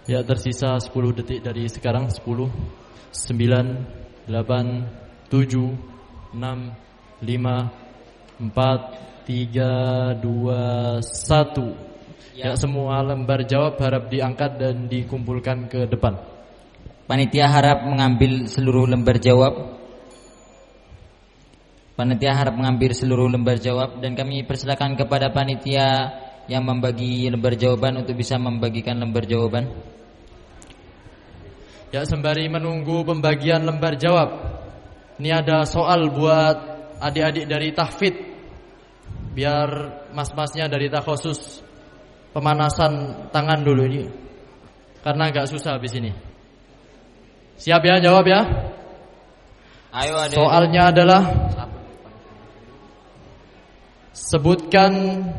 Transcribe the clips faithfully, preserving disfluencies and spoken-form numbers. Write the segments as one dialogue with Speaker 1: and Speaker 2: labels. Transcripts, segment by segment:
Speaker 1: Ya, tersisa sepuluh detik dari sekarang. Sepuluh, sembilan, delapan, tujuh, enam, lima, empat, tiga, dua, satu. Ya, semua lembar jawab harap diangkat dan dikumpulkan ke depan.
Speaker 2: Panitia harap mengambil seluruh lembar jawab. Panitia harap mengambil seluruh lembar jawab. Dan kami persilakan kepada panitia yang membagi lembar jawaban untuk bisa membagikan lembar jawaban.
Speaker 1: Ya, sembari menunggu pembagian lembar jawab, ini ada soal buat adik-adik dari tahfidz. Biar mas-masnya dari takhusus pemanasan tangan dulu ini, karena agak susah habis ini. Siap ya, jawab ya.
Speaker 2: Ayo, adik.
Speaker 1: Soalnya adalah, sebutkan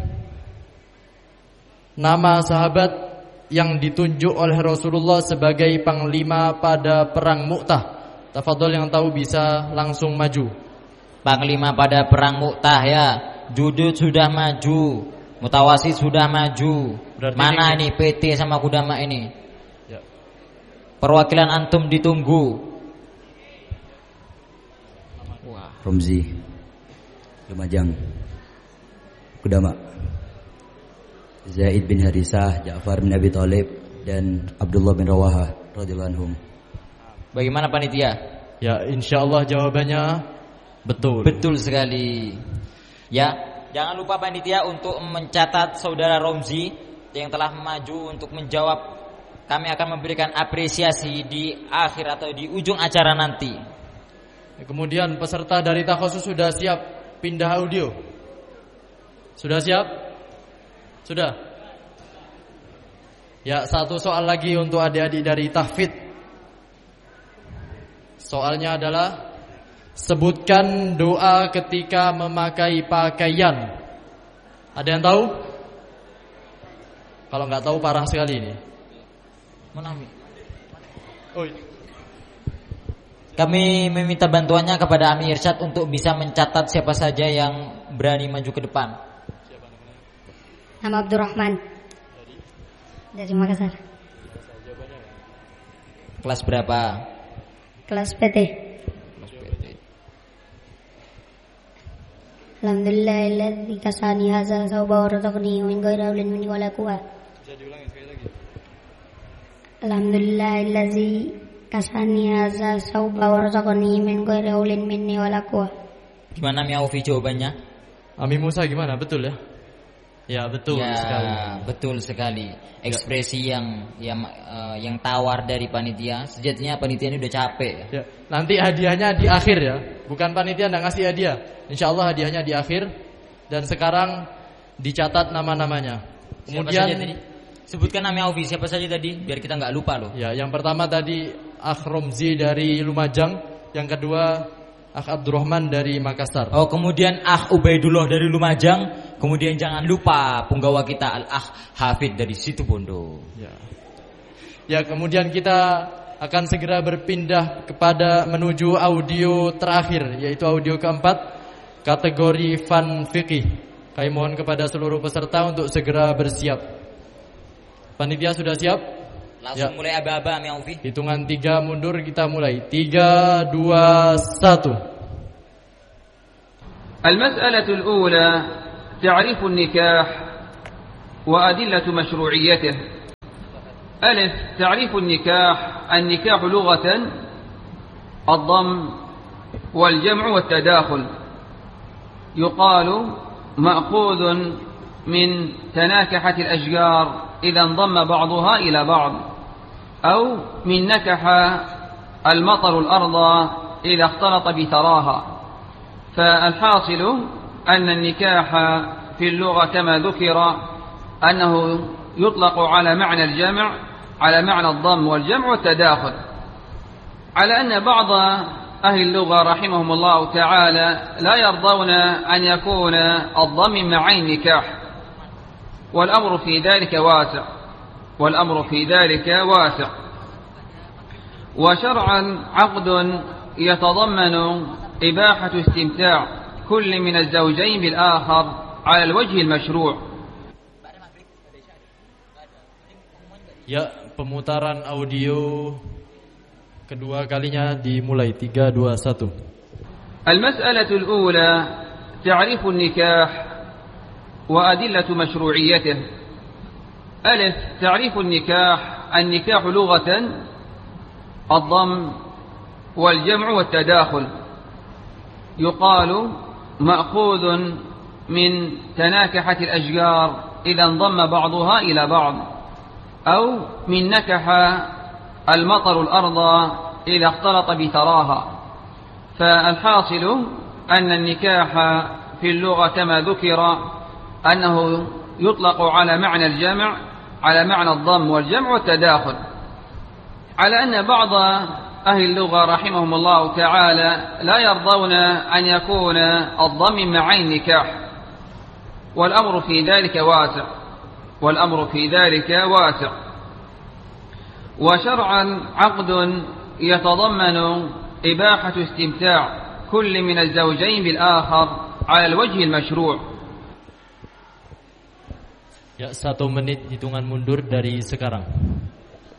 Speaker 1: nama sahabat yang ditunjuk oleh Rasulullah sebagai panglima pada perang Mu'tah. Tafadhol, yang tahu bisa langsung maju.
Speaker 2: Panglima pada perang Mu'tah ya. Judud sudah maju, Mutawasid sudah maju. berarti Mana ini P T sama Kudama ini ya. Perwakilan antum ditunggu.
Speaker 3: Wah. Romzi, Lumajang, Kudama, Zaid bin Harisah, Ja'far bin Abi Thalib, dan Abdullah bin Rawaha radhiyallahu anhum.
Speaker 2: Bagaimana panitia?
Speaker 1: Ya, insyaallah jawabannya betul.
Speaker 2: Betul sekali. Ya, jangan lupa panitia untuk mencatat saudara Romzi yang telah maju untuk menjawab. Kami akan memberikan apresiasi di akhir atau di ujung acara nanti.
Speaker 1: Kemudian peserta dari takhusus sudah siap pindah audio? Sudah siap? Sudah? Ya, satu soal lagi untuk adik-adik dari tahfidz. Soalnya adalah, sebutkan doa ketika memakai pakaian. Ada yang tahu? Kalau nggak tahu parah sekali ini.
Speaker 2: Menami.
Speaker 1: Oh.
Speaker 2: Kami meminta bantuannya kepada Ami Irsyad untuk bisa mencatat siapa saja yang berani maju ke depan.
Speaker 4: Nama Abdurrahman dari Makassar.
Speaker 2: Kelas berapa?
Speaker 4: Kelas P T.
Speaker 2: Kelas P T.
Speaker 4: Alhamdulillahilladzi kasani hadza thawba wa razaqni min ghairi haulin minni wala quwwah.
Speaker 1: Bisa diulangi sekali lagi.
Speaker 4: Alhamdulillahilladzi kasani hadza thawba wa razaqni min ghairi haulin minni wala quwwah.
Speaker 2: Gimana Mi Aufi jawabannya?
Speaker 1: Ami Musa gimana? Betul ya? Ya, betul
Speaker 2: ya,
Speaker 1: sekali.
Speaker 2: Betul sekali. Ekspresi ya. yang yang uh, yang tawar dari panitia. Sejatinya panitia ini udah capek.
Speaker 1: Ya, nanti hadiahnya di akhir ya. Bukan panitia yang ngasih hadiah. Insyaallah hadiahnya di akhir. Dan sekarang dicatat nama-namanya. Kemudian
Speaker 2: siapa saja tadi? Sebutkan nama Aufi siapa saja tadi biar kita nggak lupa loh.
Speaker 1: Ya, yang pertama tadi Akh Romzi dari Lumajang, yang kedua Akh Abdurrahman dari Makassar.
Speaker 2: Oh, kemudian Akh Ubaidullah dari Lumajang, kemudian jangan lupa punggawa kita Al-Akh Hafid dari Situbondo.
Speaker 1: Ya. Ya, kemudian kita akan segera berpindah kepada menuju audio terakhir, yaitu audio keempat, kategori Fan Fikih. Kami mohon kepada seluruh peserta untuk segera bersiap. Panitia sudah siap?
Speaker 2: Langsung ya. Mulai aba-aba Mi Aufi.
Speaker 1: Hitungan tiga mundur, kita mulai. Tiga, dua, satu.
Speaker 5: المسألة الأولى تعريف النكاح وأدلة مشروعيته. ألف تعريف النكاح. النكاح لغة الضم والجمع والتداخل. يقال مأخوذ من تناكحة الأشجار إذا انضم بعضها إلى بعض، أو من نكح المطر الأرض إذا اختلط بثراها. فالحاصل أن النكاح في اللغة كما ذكر أنه يطلق على معنى الجمع، على معنى الضم والجمع والتداخل، على أن بعض أهل اللغة رحمهم الله تعالى لا يرضون أن يكون الضم مع النكاح، والأمر في ذلك واسع والأمر في ذلك واسع. وشرعا عقد يتضمن إباحة استمتاع كل من الزوجين بالآخر على الوجه المشروع.
Speaker 1: Ya, pemutaran audio kedua kalinya dimulai. Tiga, dua, satu.
Speaker 5: المسألة الأولى تعريف النكاح وأدلة مشروعيته. ألف تعريف النكاح. النكاح لغة الضم والجمع والتداخل، يقال مأخوذ من تناكحة الأشجار إذا انضم بعضها إلى بعض، أو من نكح المطر الأرض إذا اختلط بثراها. فالحاصل أن النكاح في اللغة كما ذكر أنه يطلق على معنى الجمع، على معنى الضم والجمع والتداخل، على أن بعض أهل اللغة رحمهم الله تعالى لا يرضون أن يكون الضم مع النكاح، والأمر في ذلك واسع، والأمر في ذلك واسع. وشرعا عقد يتضمن إباحة استمتاع كل من الزوجين بالآخر على الوجه المشروع.
Speaker 1: Ya, satu menit hitungan mundur dari sekarang.